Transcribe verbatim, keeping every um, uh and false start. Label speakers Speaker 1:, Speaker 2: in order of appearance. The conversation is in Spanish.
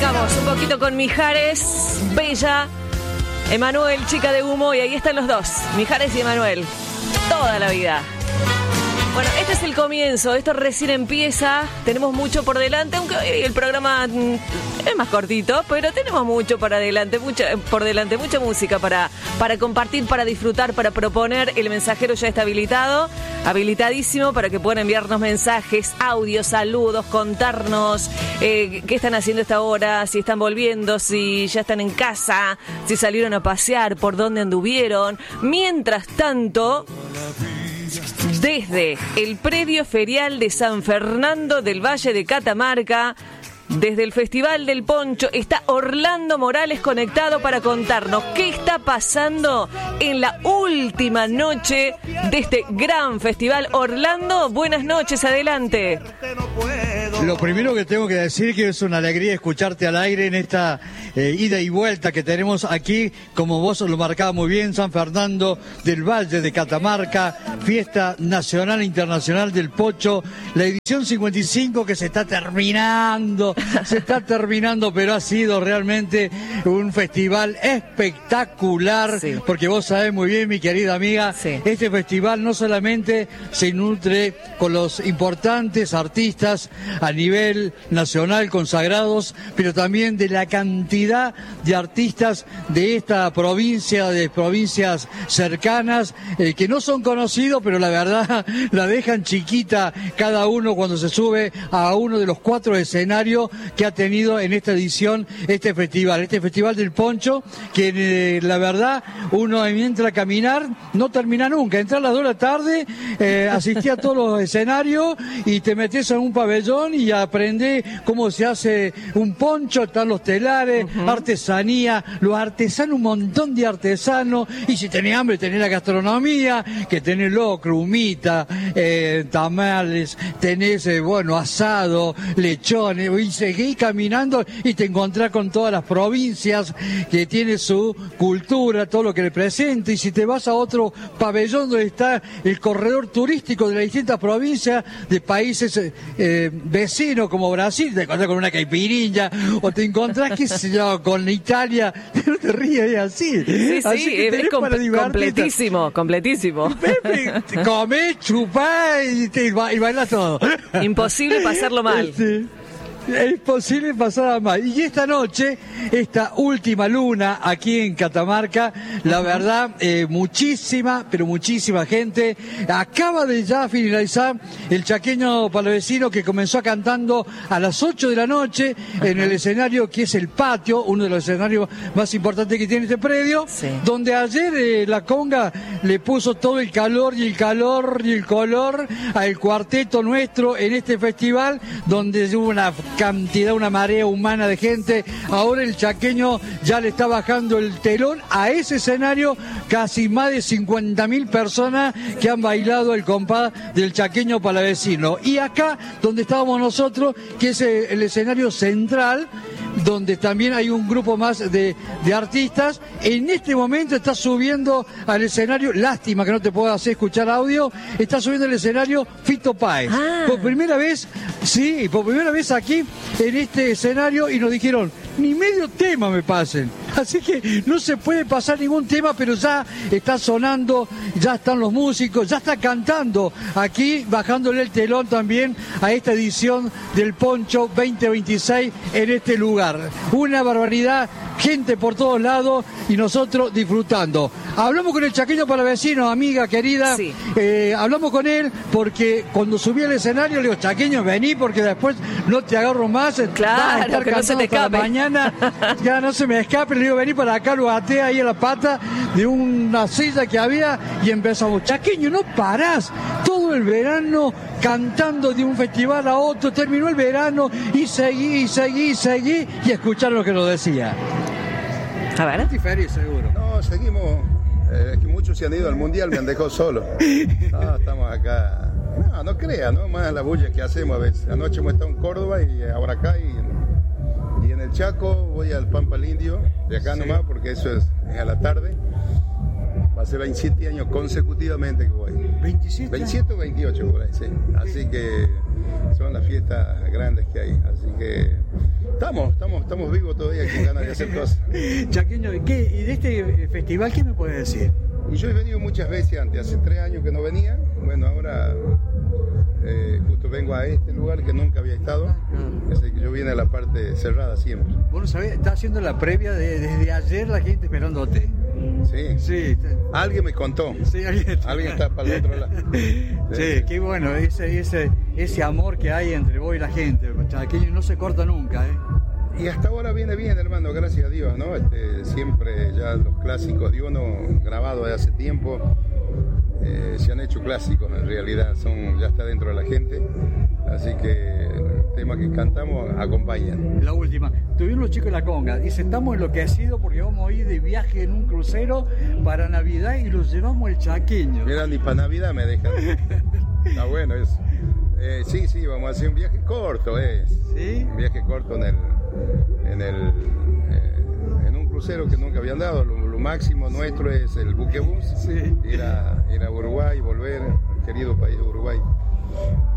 Speaker 1: Arrancamos un poquito con Mijares, Bella, Emanuel, Chica de Humo, y ahí están los dos, Mijares y Emanuel, toda la vida. Bueno, este es el comienzo, esto recién empieza, tenemos mucho por delante, aunque hoy el programa es más cortito, pero tenemos mucho para adelante, mucha, por delante, mucha música para, para compartir, para disfrutar, para proponer. El mensajero ya está habilitado, habilitadísimo para que puedan enviarnos mensajes, audios, saludos, contarnos eh, qué están haciendo esta hora, si están volviendo, si ya están en casa, si salieron a pasear, por dónde anduvieron. Mientras tanto, desde el predio ferial de San Fernando del Valle de Catamarca, desde el Festival del Poncho, está Orlando Morales conectado para contarnos qué está pasando en la última noche de este gran festival. Orlando, buenas noches, adelante.
Speaker 2: Lo primero que tengo que decir es que es una alegría escucharte al aire en esta eh, ida y vuelta que tenemos aquí, como vos lo marcabas muy bien, San Fernando del Valle de Catamarca, Fiesta Nacional e Internacional del Pocho, la edición cincuenta y cinco que se está terminando, se está terminando, pero ha sido realmente un festival espectacular, sí. Porque vos sabés muy bien, mi querida amiga, sí. Este festival no solamente se nutre con los importantes artistas a nivel nacional consagrados, pero también de la cantidad de artistas de esta provincia, de provincias cercanas, eh, que no son conocidos, pero la verdad la dejan chiquita cada uno cuando se sube a uno de los cuatro escenarios que ha tenido en esta edición este festival, este festival del Poncho, que eh, la verdad uno mientras caminar no termina nunca, entra a las dos de la tarde, eh, asistí a todos los escenarios y te metes en un pabellón y aprende cómo se hace un poncho, están los telares, uh-huh. Artesanía, los artesanos, un montón de artesanos, y si tenés hambre tenés la gastronomía, que tenés locro, humita, eh, tamales, tenés, eh, bueno, asado, lechones, y seguís caminando y te encontrás con todas las provincias que tiene su cultura, todo lo que le presenta, y si te vas a otro pabellón donde está el corredor turístico de las distintas provincias de países eh, vecinos como Brasil, te encontrás con una caipiriña, o te encontrás, qué sé yo, con Italia, no te ríes, es así.
Speaker 1: Sí,
Speaker 2: así
Speaker 1: sí, es, es com completísimo, completísimo.
Speaker 2: Comés, chupás y, y bailás todo.
Speaker 1: Imposible pasarlo mal.
Speaker 2: Sí. Es posible pasar mal. Y esta noche, esta última luna aquí en Catamarca, la verdad, eh, muchísima, pero muchísima gente. Acaba de ya finalizar el chaqueño palavecino, que comenzó cantando a las ocho de la noche en el escenario que es el patio, uno de los escenarios más importantes que tiene este predio, sí. Donde ayer eh, la conga le puso todo el calor y el calor y el color al cuarteto nuestro en este festival, donde hubo una cantidad, una marea humana de gente. Ahora el chaqueño ya le está bajando el telón a ese escenario, casi más de cincuenta mil personas que han bailado el compás del chaqueño palavecino. Y acá, donde estábamos nosotros, que es el escenario central, donde también hay un grupo más de, de artistas, en este momento está subiendo al escenario, lástima que no te puedo hacer escuchar audio, está subiendo al escenario Fito Páez. Ah. Por primera vez, sí, por primera vez aquí en este escenario, y nos dijeron, ni medio tema me pasen. Así que no se puede pasar ningún tema, pero ya está sonando, ya están los músicos, ya está cantando aquí, bajándole el telón también a esta edición del Poncho veinte veintiséis en este lugar. Una barbaridad, gente por todos lados y nosotros disfrutando. Hablamos con el chaqueño palavecino, amiga querida, sí. eh, hablamos con él porque cuando subí al escenario le digo, chaqueño, vení porque después no te agarro más,
Speaker 1: claro,
Speaker 2: vas a estar
Speaker 1: que no se te escape.
Speaker 2: Mañana, ya no se me escape, le digo, vení para acá, lo até ahí a la pata de una silla que había y empezamos, chaqueño, no parás, todo el verano cantando de un festival a otro, terminó el verano y seguí, y seguí, y seguí, y escuchar lo que nos decía.
Speaker 1: A ver.
Speaker 3: Feliz, seguro. No, seguimos, eh, que muchos se han ido al mundial, me han dejado solo. No, estamos acá. No, no crea, ¿no? Más la bulla que hacemos a veces. Anoche hemos estado en Córdoba y ahora acá y en, y en el Chaco voy al Pampa al Indio, de acá sí. Nomás, porque eso es, es a la tarde. Va a ser veintisiete años consecutivamente que voy.
Speaker 2: ¿veintisiete?
Speaker 3: veintisiete o veintiocho por ahí, sí. Así que son las fiestas grandes que hay. Así que estamos, estamos, estamos vivos todavía con ganas de hacer cosas.
Speaker 2: Chaqueño, ¿qué, y de este festival qué me puedes decir?
Speaker 3: Y yo he venido muchas veces antes, hace tres años que no venía, bueno, ahora eh, justo vengo a este lugar que nunca había estado, así que yo vine a la parte cerrada siempre.
Speaker 2: Bueno, ¿sabés? Está haciendo la previa de, desde ayer la gente esperándote.
Speaker 3: Sí,
Speaker 2: sí.
Speaker 3: Alguien me contó.
Speaker 2: Sí, alguien está,
Speaker 3: alguien está para el otro lado.
Speaker 2: Sí, sí, qué bueno, ese, ese, ese amor que hay entre vos y la gente, chaqueño, no se corta nunca, ¿eh?
Speaker 3: Y hasta ahora viene bien, hermano, gracias a Dios, ¿no? Este, siempre ya los clásicos de uno grabados de hace tiempo eh, se han hecho clásicos, en realidad, son ya está dentro de la gente, así que el tema que cantamos acompañan.
Speaker 2: La última, tuvieron los chicos de la conga, dice, estamos enloquecidos porque vamos a ir de viaje en un crucero para Navidad y los llevamos el chaqueño.
Speaker 3: Mira, ni para Navidad me dejan. Está bueno eso. Eh, sí, sí, vamos a hacer un viaje corto, eh.
Speaker 2: ¿Sí?
Speaker 3: Un viaje corto en el, en el, eh, en un crucero que nunca habían dado. Lo, lo máximo nuestro es el buquebús,
Speaker 2: sí.
Speaker 3: ir a, ir a Uruguay, volver al querido país de Uruguay.